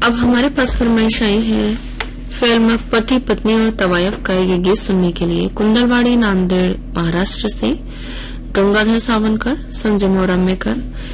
अब हमारे पास फरमाइश आई है फिल्म पति पत्नी और तवायफ का ये गीत सुनने के लिए कुंदलवाड़ी नांदेड़ महाराष्ट्र से गंगाधर सावनकर, संजय मोरामेकर,